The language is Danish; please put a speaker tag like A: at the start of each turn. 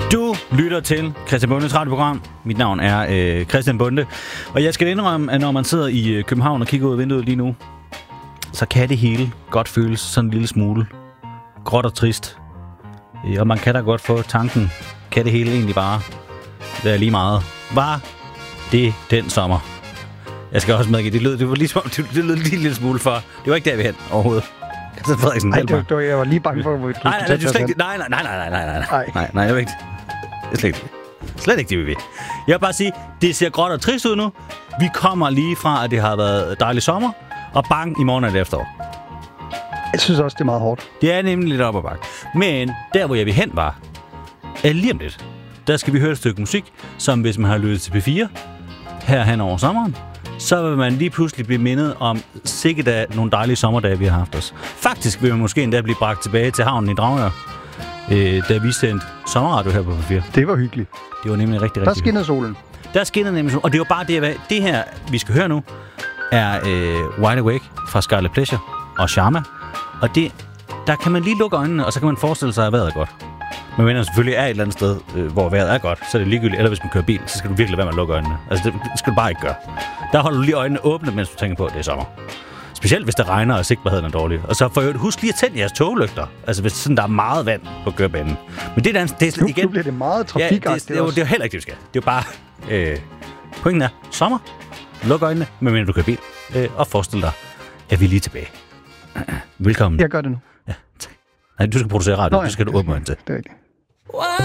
A: Du lytter til Christian Bondes radioprogram. Mit navn er Christian Bonde. Og jeg skal indrømme, at når man sidder i København og kigger ud af vinduet lige nu, så kan det hele godt føles sådan en lille smule gråt og trist. Og man kan da godt få tanken, kan det hele egentlig bare være lige meget? Var det den sommer? Jeg skal også medgive, det var ligesom, det lød lige en lille smule for. Det var ikke der, vi hen overhovedet.
B: Nej, jeg var lige bange for, at du
A: nej, jeg ved ikke. Det er slet ikke det, vi vil. Jeg vil bare sige, det ser gråt og trist ud nu. Vi kommer lige fra, at det har været dejlig sommer, og bang, i morgen er det efterår.
B: Jeg synes også, det er meget hårdt.
A: Det er nemlig lidt op ad bakke. Men der, hvor jeg vil hen var, er lige om lidt. Der skal vi høre et stykke musik, som hvis man har lyttet til P4 her hen over sommeren, så vil man lige pludselig blive mindet om sikkert af nogle dejlige sommerdage, vi har haft os. Faktisk vil man måske endda blive bragt tilbage til havnen i Dragør, da vi sendte sommerradio her på P4.
B: Det var hyggeligt.
A: Det var nemlig rigtig
B: Der skinnede solen.
A: Der skinnede nemlig solen. Og det var bare det her, vi skal høre nu, er Wide Awake fra Scarlet Pleasure og Sharma. Og der kan man lige lukke øjnene, og så kan man forestille sig, at vejret er godt. Men når selvfølgelig er et eller andet sted, hvor vejret er godt, så er det ligegyldigt. Eller hvis man kører bil, så skal du virkelig være med at lukke øjnene. Altså, det skal du bare ikke gøre. Der holder du lige øjnene åbne, mens du tænker på, at det er sommer. Specielt hvis det regner, og sigtbarheden er dårlig. Og så husk lige at tænde jeres toglygter. Altså, hvis sådan, der er meget vand på kørebanen. Men det er sådan, igen...
B: Nu bliver det meget trafikagtigt.
A: Ja, det er jo heller ikke det, vi skal. Det er jo bare... pointen er, sommer. Luk øjnene, medmindre du kører bil. Og forestil dig, at vi er lige tilbage. Velkommen.
B: Jeg gør det nu.
A: Ja, tak. Nej, du skal producere radio. Du skal åbne øjnene til.
B: Det er rigtigt.